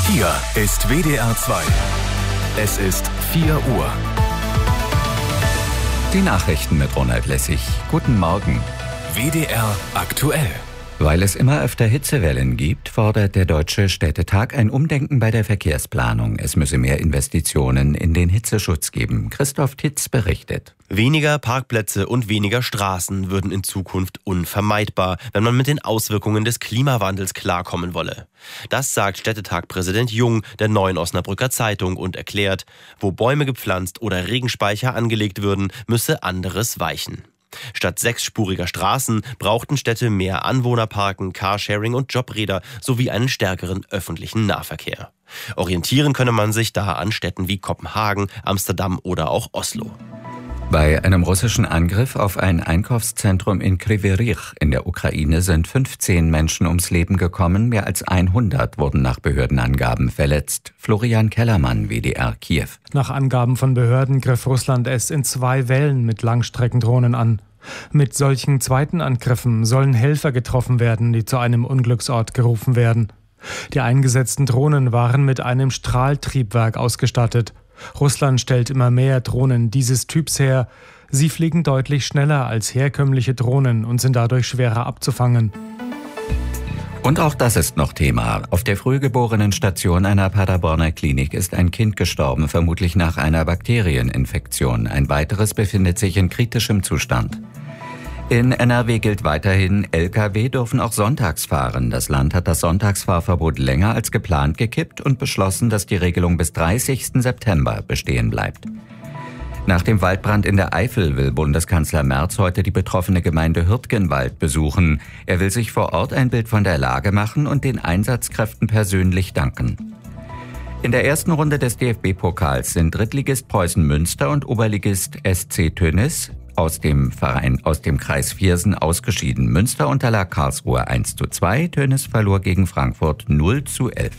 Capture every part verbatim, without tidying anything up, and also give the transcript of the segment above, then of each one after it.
Hier ist W D R zwei. Es ist vier Uhr. Die Nachrichten mit Ronald Lessig. Guten Morgen. W D R aktuell. Weil es immer öfter Hitzewellen gibt, fordert der Deutsche Städtetag ein Umdenken bei der Verkehrsplanung. Es müsse mehr Investitionen in den Hitzeschutz geben. Christoph Titz berichtet. Weniger Parkplätze und weniger Straßen würden in Zukunft unvermeidbar, wenn man mit den Auswirkungen des Klimawandels klarkommen wolle. Das sagt Städtetag-Präsident Jung der Neuen Osnabrücker Zeitung und erklärt, wo Bäume gepflanzt oder Regenspeicher angelegt würden, müsse anderes weichen. Statt sechsspuriger Straßen brauchten Städte mehr Anwohnerparken, Carsharing und Jobräder sowie einen stärkeren öffentlichen Nahverkehr. Orientieren könne man sich da an Städten wie Kopenhagen, Amsterdam oder auch Oslo. Bei einem russischen Angriff auf ein Einkaufszentrum in Kryvyi Rih in der Ukraine sind fünfzehn Menschen ums Leben gekommen, mehr als hundert wurden nach Behördenangaben verletzt. Florian Kellermann, W D R Kiew. Nach Angaben von Behörden griff Russland es in zwei Wellen mit Langstreckendrohnen an. Mit solchen zweiten Angriffen sollen Helfer getroffen werden, die zu einem Unglücksort gerufen werden. Die eingesetzten Drohnen waren mit einem Strahltriebwerk ausgestattet. Russland stellt immer mehr Drohnen dieses Typs her. Sie fliegen deutlich schneller als herkömmliche Drohnen und sind dadurch schwerer abzufangen. Und auch das ist noch Thema. Auf der Frühgeborenen-Station einer Paderborner Klinik ist ein Kind gestorben, vermutlich nach einer Bakterieninfektion. Ein weiteres befindet sich in kritischem Zustand. In N R W gilt weiterhin, L K W dürfen auch sonntags fahren. Das Land hat das Sonntagsfahrverbot länger als geplant gekippt und beschlossen, dass die Regelung bis dreißigsten September bestehen bleibt. Nach dem Waldbrand in der Eifel will Bundeskanzler Merz heute die betroffene Gemeinde Hürtgenwald besuchen. Er will sich vor Ort ein Bild von der Lage machen und den Einsatzkräften persönlich danken. In der ersten Runde des D F B-Pokals sind Drittligist Preußen Münster und Oberligist S C Tönnies aus dem Verein aus dem Kreis Viersen ausgeschieden. Münster unterlag Karlsruhe eins zu zwei, Tönnies verlor gegen Frankfurt null zu elf.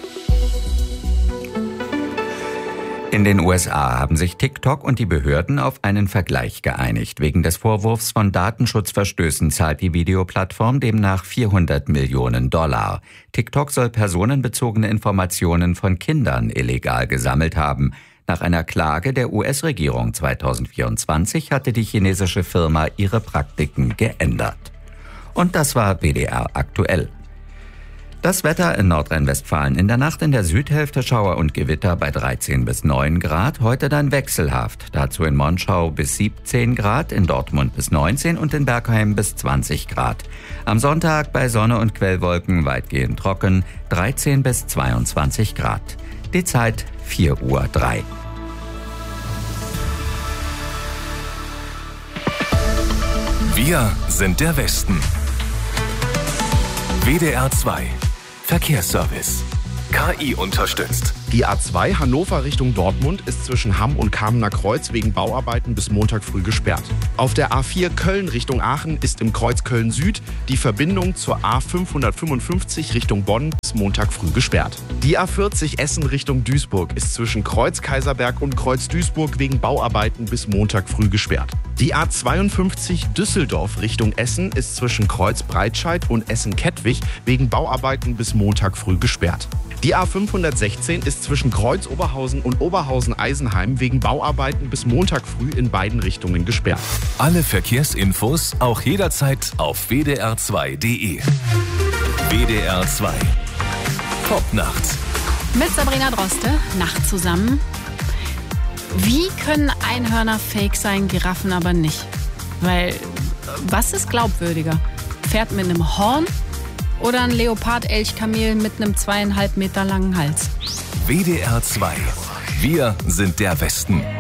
In den U S A haben sich TikTok und die Behörden auf einen Vergleich geeinigt. Wegen des Vorwurfs von Datenschutzverstößen zahlt die Videoplattform demnach vierhundert Millionen Dollar. TikTok soll personenbezogene Informationen von Kindern illegal gesammelt haben. Nach einer Klage der U S-Regierung zweitausendvierundzwanzig hatte die chinesische Firma ihre Praktiken geändert. Und das war W D R aktuell. Das Wetter in Nordrhein-Westfalen: in der Nacht in der Südhälfte Schauer und Gewitter bei dreizehn bis neun Grad, heute dann wechselhaft. Dazu in Monschau bis siebzehn Grad, in Dortmund bis neunzehn und in Bergheim bis zwanzig Grad. Am Sonntag bei Sonne und Quellwolken weitgehend trocken, dreizehn bis zweiundzwanzig Grad. Die Zeit vier Uhr drei. Wir sind der Westen. W D R zwei. Verkehrsservice. K I unterstützt. Die A zwei Hannover Richtung Dortmund ist zwischen Hamm und Kamener Kreuz wegen Bauarbeiten bis Montag früh gesperrt. Auf der A vier Köln Richtung Aachen ist im Kreuz Köln Süd die Verbindung zur A fünfhundertfünfundfünfzig Richtung Bonn bis Montag früh gesperrt. Die A vierzig Essen Richtung Duisburg ist zwischen Kreuz Kaiserberg und Kreuz Duisburg wegen Bauarbeiten bis Montag früh gesperrt. Die A zweiundfünfzig Düsseldorf Richtung Essen ist zwischen Kreuz Breitscheid und Essen Kettwig wegen Bauarbeiten bis Montag früh gesperrt. Die A fünfhundertsechzehn ist zwischen Kreuz Oberhausen und Oberhausen-Eisenheim wegen Bauarbeiten bis Montag früh in beiden Richtungen gesperrt. Alle Verkehrsinfos auch jederzeit auf w d r zwei punkt d e. W D R zwei. Popnacht. Mit Sabrina Droste, Nacht zusammen. Wie können Einhörner fake sein, Giraffen aber nicht? Weil, was ist glaubwürdiger? Pferd mit einem Horn oder ein Leopard-Elchkamel mit einem zweieinhalb Meter langen Hals? W D R zwei. Wir sind der Westen.